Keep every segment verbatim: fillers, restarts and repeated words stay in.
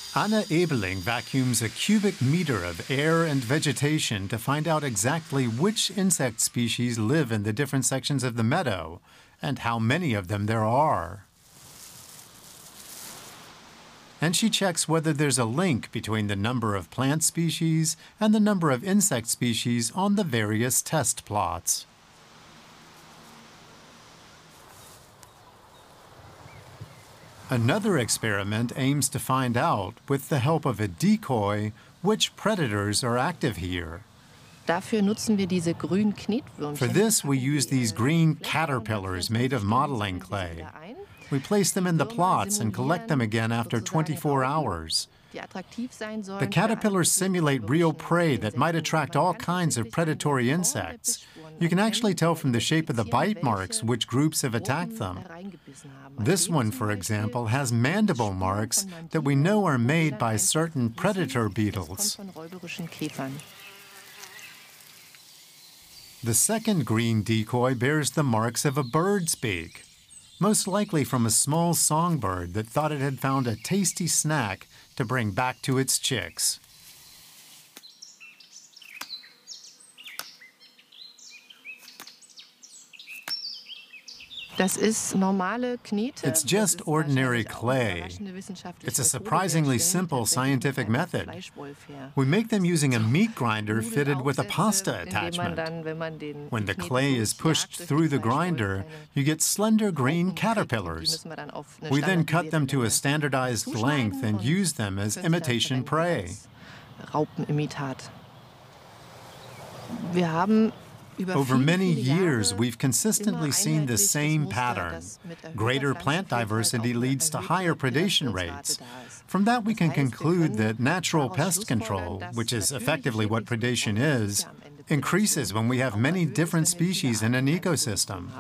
Anna Ebeling vacuums a cubic meter of air and vegetation to find out exactly which insect species live in the different sections of the meadow and how many of them there are. And she checks whether there's a link between the number of plant species and the number of insect species on the various test plots. Another experiment aims to find out, with the help of a decoy, which predators are active here. Dafür nutzen wir diese grünen Knetwürmchen. For this, we use these green caterpillars made of modeling clay. We place them in the plots and collect them again after twenty-four hours. The caterpillars simulate real prey that might attract all kinds of predatory insects. You can actually tell from the shape of the bite marks which groups have attacked them. This one, for example, has mandible marks that we know are made by certain predator beetles. The second green decoy bears the marks of a bird's beak, most likely from a small songbird that thought it had found a tasty snack to bring back to its chicks. It's just ordinary clay. It's a surprisingly simple scientific method. We make them using a meat grinder fitted with a pasta attachment. When the clay is pushed through the grinder, you get slender green caterpillars. We then cut them to a standardized length and use them as imitation prey. Over many years, we've consistently seen the same pattern. Greater plant diversity leads to higher predation rates. From that, we can conclude that natural pest control, which is effectively what predation is, increases when we have many different species in an ecosystem.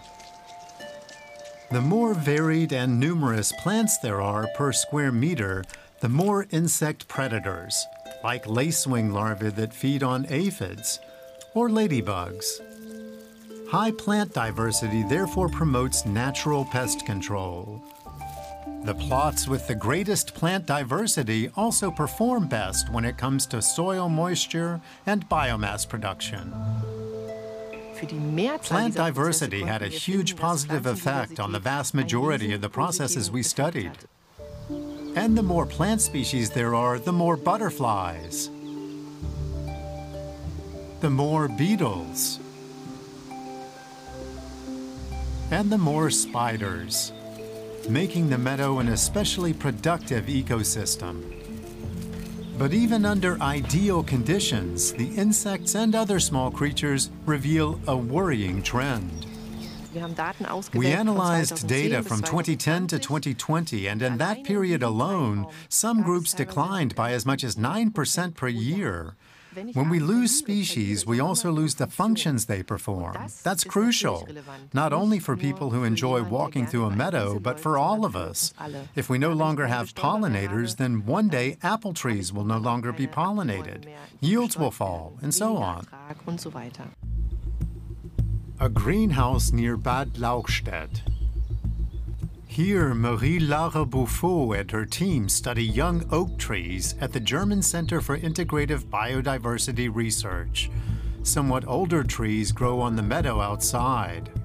The more varied and numerous plants there are per square meter, the more insect predators, like lacewing larvae that feed on aphids, or ladybugs. High plant diversity therefore promotes natural pest control. The plots with the greatest plant diversity also perform best when it comes to soil moisture and biomass production. Plant diversity had a huge positive effect on the vast majority of the processes we studied. And the more plant species there are, the more butterflies, the more beetles, and the more spiders, making the meadow an especially productive ecosystem. But even under ideal conditions, the insects and other small creatures reveal a worrying trend. We analyzed data from twenty ten to twenty twenty, and in that period alone, some groups declined by as much as nine percent per year. When we lose species, we also lose the functions they perform. That's crucial, not only for people who enjoy walking through a meadow, but for all of us. If we no longer have pollinators, then one day apple trees will no longer be pollinated, yields will fall, and so on. A greenhouse near Bad Lauchstädt. Here, Marie-Lara Bouffot and her team study young oak trees at the German Center for Integrative Biodiversity Research. Somewhat older trees grow on the meadow outside.